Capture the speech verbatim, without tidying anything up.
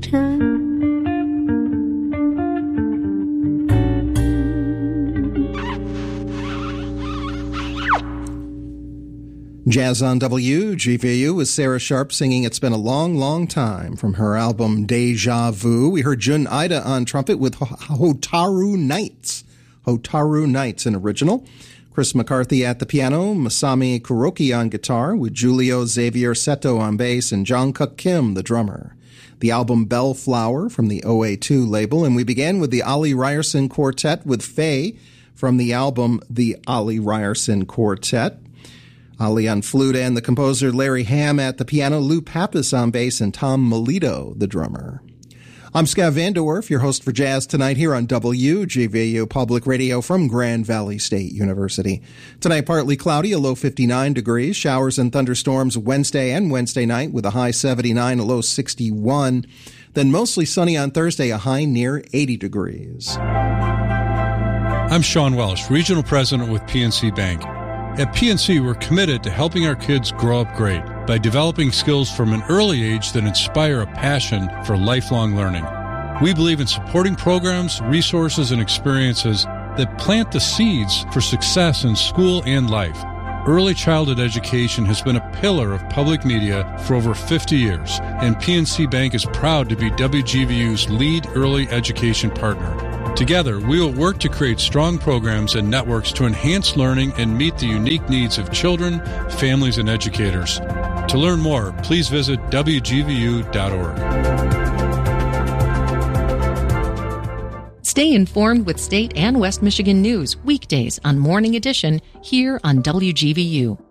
time. Jazz on W G V U with Sarah Sharp singing It's Been a Long, Long Time from her album Deja Vu. We heard Jun Ida on trumpet with Hotaru Nights. Hotaru Nights, an original. Chris McCarthy at the piano, Masami Kuroki on guitar, with Julio Xavier Seto on bass and Jungkook Kim, the drummer. The album Bellflower from the O A two label, and we began with the Ali Ryerson Quartet with Faye from the album The Ali Ryerson Quartet. Ali on flute and the composer Larry Hamm at the piano, Lou Pappas on bass, and Tom Melito, the drummer. I'm Scott Vanderwerf, your host for Jazz Tonight here on W G V U Public Radio from Grand Valley State University. Tonight, partly cloudy, a low fifty-nine degrees. Showers and thunderstorms Wednesday and Wednesday night with a high seventy-nine, a low sixty-one. Then mostly sunny on Thursday, a high near eighty degrees. I'm Sean Welsh, Regional President with P N C Bank. At P N C, we're committed to helping our kids grow up great by developing skills from an early age that inspire a passion for lifelong learning. We believe in supporting programs, resources, and experiences that plant the seeds for success in school and life. Early childhood education has been a pillar of public media for over fifty years, and P N C Bank is proud to be W G V U's lead early education partner. Together, we will work to create strong programs and networks to enhance learning and meet the unique needs of children, families, and educators. To learn more, please visit W G V U dot org. Stay informed with state and West Michigan news weekdays on Morning Edition here on W G V U.